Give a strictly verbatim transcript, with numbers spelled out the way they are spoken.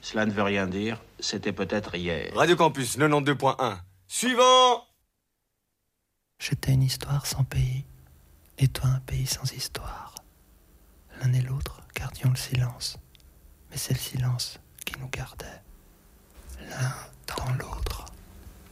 Cela ne veut rien dire, c'était peut-être hier. Radio Campus quatre-vingt-douze point un. Suivant! J'étais une histoire sans pays, et toi un pays sans histoire. L'un et l'autre gardions le silence, mais c'est le silence qui nous gardait, l'un dans l'autre.